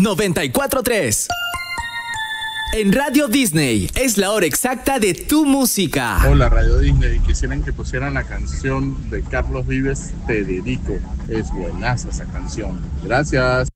94.3. En Radio Disney es la hora exacta de tu música. Hola Radio Disney, quisieran que pusieran la canción de Carlos Vives, Te Dedico. Es buenaza esa canción. Gracias.